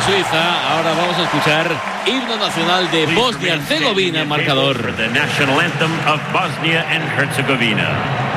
Suiza. Ahora vamos a escuchar himno nacional de Bosnia-Herzegovina, marcador. The national anthem of Bosnia and Herzegovina.